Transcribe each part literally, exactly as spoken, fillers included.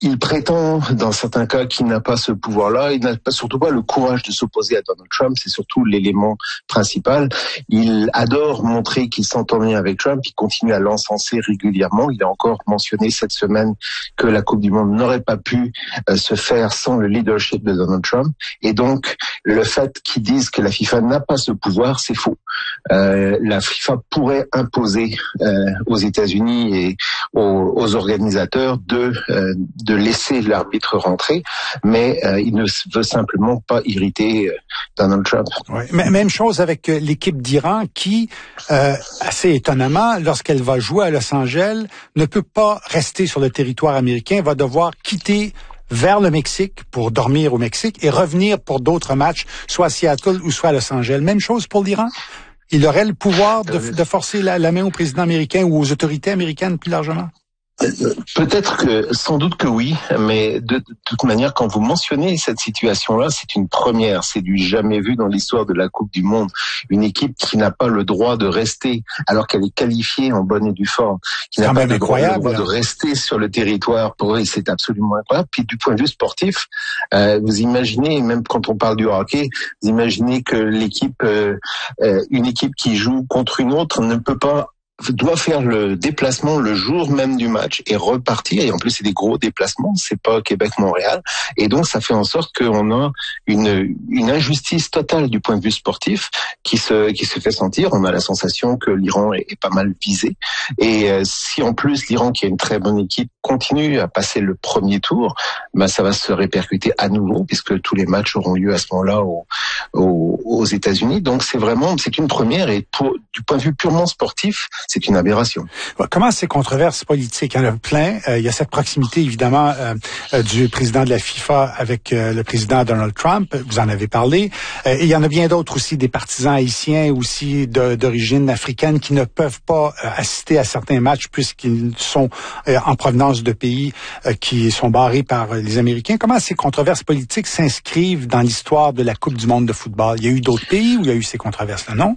il prétend, dans certains cas, qu'il n'a pas ce pouvoir-là. Il n'a pas, surtout pas le courage de s'opposer à Donald Trump. C'est surtout l'élément principal. Il adore montrer qu'il s'entend bien avec Trump. Il continue à l'encenser régulièrement. Il a encore mentionné cette semaine que la Coupe du Monde n'aurait pas pu euh, se faire sans le leadership de Donald Trump. Et donc, le fait qu'ils disent que la FIFA n'a pas ce pouvoir, c'est faux. Euh, la FIFA pourrait imposer euh, aux États-Unis et aux, aux organisateurs de, euh, de laisser l'arbitre rentrer, mais euh, il ne veut simplement pas irriter euh, Donald Trump. Oui. Même chose avec l'équipe d'Iran qui, euh, assez étonnamment, lorsqu'elle va jouer à Los Angeles, ne peut pas rester sur le territoire américain, va devoir quitter vers le Mexique pour dormir au Mexique et revenir pour d'autres matchs, soit à Seattle ou soit à Los Angeles. Même chose pour l'Iran? Il aurait le pouvoir de, de forcer la, la main au président américain ou aux autorités américaines plus largement? Peut-être que, sans doute que oui, mais de, de toute manière, quand vous mentionnez cette situation-là, c'est une première, c'est du jamais vu dans l'histoire de la Coupe du Monde. Une équipe qui n'a pas le droit de rester, alors qu'elle est qualifiée en bonne et due forme, qui n'a pas le droit, le droit de rester sur le territoire. Pour eux, c'est absolument incroyable. Puis du point de vue sportif, euh, vous imaginez, même quand on parle du hockey, vous imaginez que l'équipe, euh, euh, une équipe qui joue contre une autre ne peut pas doit faire le déplacement le jour même du match et repartir. Et en plus, c'est des gros déplacements. C'est pas Québec-Montréal. Et donc, ça fait en sorte qu'on a une, une injustice totale du point de vue sportif qui se, qui se fait sentir. On a la sensation que l'Iran est, est pas mal visé. Et euh, si en plus l'Iran, qui a une très bonne équipe, continue à passer le premier tour, ben ça va se répercuter à nouveau puisque tous les matchs auront lieu à ce moment-là au, au, aux États-Unis. Donc, c'est vraiment, c'est une première. Et pour, du point de vue purement sportif, c'est une aberration. Comment ces controverses politiques? Il y en a plein. Euh, il y a cette proximité, évidemment, euh, euh, du président de la FIFA avec euh, le président Donald Trump. Vous en avez parlé. Euh, et il y en a bien d'autres aussi, des partisans haïtiens aussi de, d'origine africaine qui ne peuvent pas euh, assister à certains matchs puisqu'ils sont euh, en provenance de pays euh, qui sont barrés par les Américains. Comment ces controverses politiques s'inscrivent dans l'histoire de la Coupe du monde de football? Il y a eu d'autres pays où il y a eu ces controverses-là, non?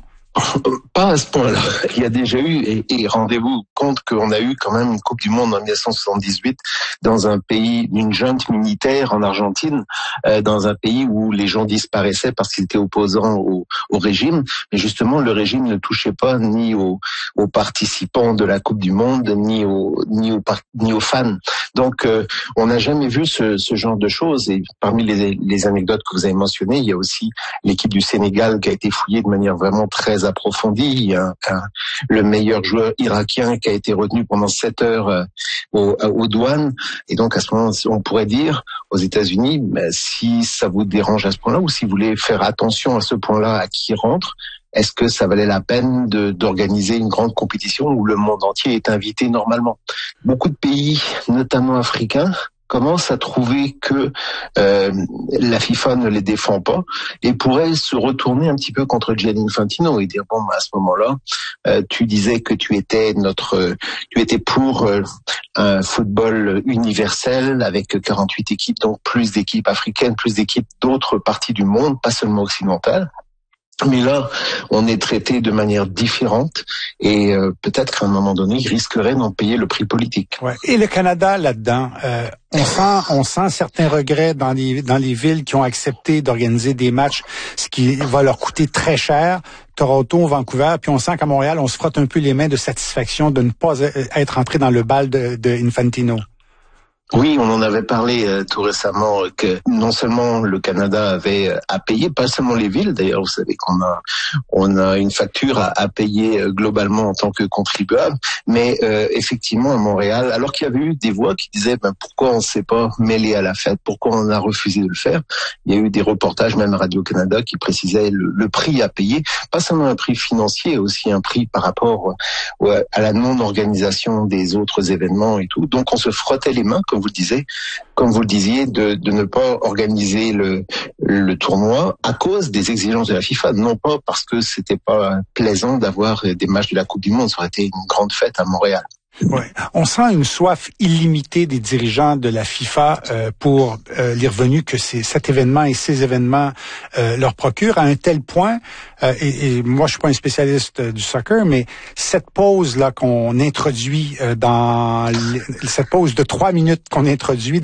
Pas à ce point-là. Il y a déjà eu, et, et rendez-vous compte qu'on a eu quand même une Coupe du Monde en dix-neuf cent soixante-dix-huit dans un pays, d'une junte militaire en Argentine, euh, dans un pays où les gens disparaissaient parce qu'ils étaient opposants au, au régime. Mais justement, le régime ne touchait pas ni aux, aux participants de la Coupe du Monde, ni aux, ni aux, ni aux fans. Donc, euh, on n'a jamais vu ce, ce genre de choses. Et parmi les, les anecdotes que vous avez mentionnées, il y a aussi l'équipe du Sénégal qui a été fouillée de manière vraiment très approfondie. Il y a un, le meilleur joueur irakien qui a été retenu pendant sept heures euh, aux, aux douanes. Et donc, à ce moment, on pourrait dire aux États-Unis, ben, si ça vous dérange à ce point-là ou si vous voulez faire attention à ce point-là à qui rentre, est-ce que ça valait la peine de, d'organiser une grande compétition où le monde entier est invité normalement? Beaucoup de pays, notamment africains, commencent à trouver que euh, la FIFA ne les défend pas et pourraient se retourner un petit peu contre Gianni Infantino et dire bon, à ce moment-là, euh, tu disais que tu étais notre, tu étais pour euh, un football universel avec quarante-huit équipes, donc plus d'équipes africaines, plus d'équipes d'autres parties du monde, pas seulement occidentales. Mais là, on est traité de manière différente et euh, peut-être qu'à un moment donné, il risquerait d'en payer le prix politique. Ouais. Et le Canada là-dedans, euh, on sent, on sent certains regrets dans les dans les villes qui ont accepté d'organiser des matchs, ce qui va leur coûter très cher. Toronto, Vancouver, puis on sent qu'à Montréal, on se frotte un peu les mains de satisfaction de ne pas être entré dans le bal de, de Infantino. Oui, on en avait parlé euh, tout récemment euh, que non seulement le Canada avait euh, à payer, pas seulement les villes. D'ailleurs, vous savez qu'on a on a une facture à, à payer euh, globalement en tant que contribuable, mais euh, effectivement à Montréal, alors qu'il y avait eu des voix qui disaient ben, pourquoi on ne s'est pas mêlé à la fête, pourquoi on a refusé de le faire. Il y a eu des reportages même à Radio-Canada qui précisaient le, le prix à payer, pas seulement un prix financier, aussi un prix par rapport euh, à la non-organisation des autres événements et tout. Donc on se frottait les mains, comme vous le disiez, comme vous le disiez, de, de ne pas organiser le, le tournoi à cause des exigences de la FIFA, non pas parce que c'était pas plaisant d'avoir des matchs de la Coupe du Monde. Ça aurait été une grande fête à Montréal. Ouais. On sent une soif illimitée des dirigeants de la FIFA euh, pour euh, les revenus que ces, cet événement et ces événements euh, leur procurent, à un tel point, euh, et, et moi je suis pas un spécialiste euh, du soccer, mais cette pause là qu'on introduit euh, dans les, cette pause de trois minutes qu'on introduit